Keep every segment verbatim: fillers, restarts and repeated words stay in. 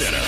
Center.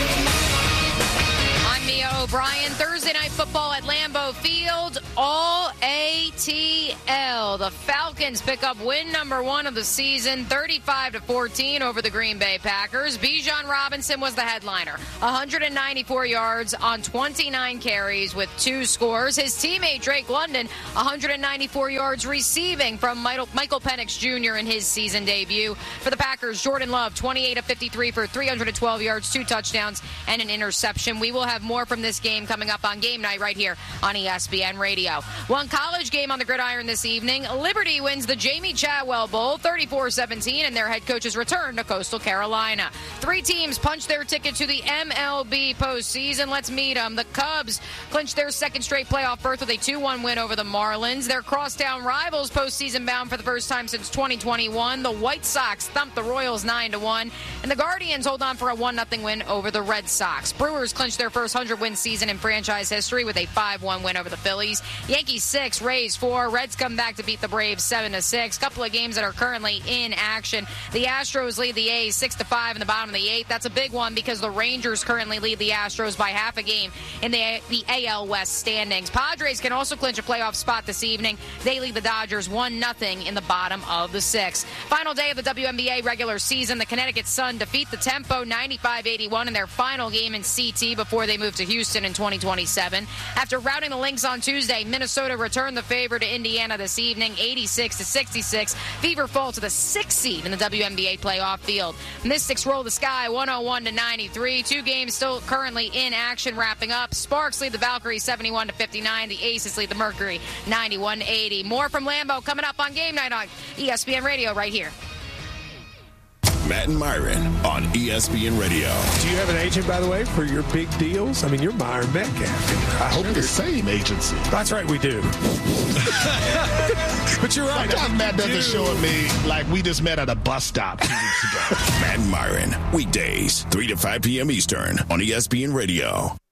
I'm Mia O'Brien. Thursday Night Football at Lambeau Field. All A T L. The Falcons pick up win number one of the season, thirty-five to fourteen over the Green Bay Packers. Bijan Robinson was the headliner. one hundred ninety-four yards on twenty-nine carries with two scores. His teammate Drake London, one hundred ninety-four yards receiving from Michael Penix Junior in his season debut. For the Packers, Jordan Love, twenty-eight of fifty-three for three hundred twelve yards, two touchdowns, and an interception. We will have more from this game coming up on Game Night right here on E S P N Radio. One college game on the gridiron this evening. Liberty wins the Jamie Chadwell Bowl thirty-four seventeen, and their head coaches return to Coastal Carolina. Three teams punch their ticket to the M L B postseason. Let's meet them. The Cubs clinched their second straight playoff berth with a two one win over the Marlins. Their crosstown rivals postseason bound for the first time since twenty twenty-one. The White Sox thumped the Royals nine to one, and the Guardians hold on for a one nothing win over the Red Sox. Brewers clinched their first one hundred win season in franchise history with a five one win over the Phillies. Yankees six, Rays four. Reds come back to beat the Braves seven to six. Couple of games that are currently in action. The Astros lead the A's six to five in the bottom of the eighth. That's a big one because the Rangers currently lead the Astros by half a game in the, the A L West standings. Padres can also clinch a playoff spot this evening. They lead the Dodgers one nothing in the bottom of the sixth. Final day of the W N B A regular season. The Connecticut Sun defeat the Tempo ninety-five eighty-one in their final game in C T before they move to Houston in twenty twenty-seven. After routing the Lynx on Tuesday, Minnesota returned the favor to Indiana this evening, eighty-six to sixty-six. Fever fall to the sixth seed in the W N B A playoff field. Mystics roll the Sky one oh one to ninety-three. Two games still currently in action, wrapping up. Sparks lead the Valkyries seventy-one to fifty-nine. The Aces lead the Mercury ninety-one to eighty. More from Lambeau coming up on Game Night on E S P N Radio right here. Matt and Myron on E S P N Radio. Do you have an agent, by the way, for your big deals? I mean, you're Myron Metcalf. I hope They're the same agency. That's right, we do. But you're right. Sometimes Matt doesn't show at me like we just met at a bus stop two weeks ago. Matt and Myron, weekdays, three to five p.m. Eastern on E S P N Radio.